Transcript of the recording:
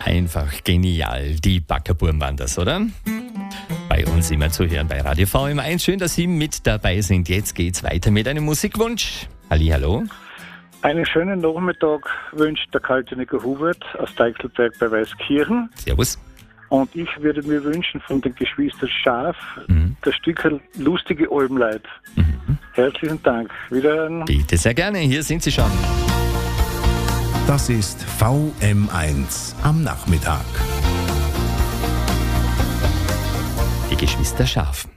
Einfach genial, die Backerburm waren das, oder? Bei uns immer zu hören bei Radio VM1. Schön, dass Sie mit dabei sind. Jetzt geht's weiter mit einem Musikwunsch. Hallihallo. Einen schönen Nachmittag wünscht der Kalteniker Hubert aus Deichselberg bei Weißkirchen. Servus. Und ich würde mir wünschen von den Geschwistern Schaf das Stück Lustige Albenleid. Herzlichen Dank. Wiederhören. Bitte sehr gerne, hier sind Sie schon. Das ist VM1 am Nachmittag. Die Geschwister Schaf.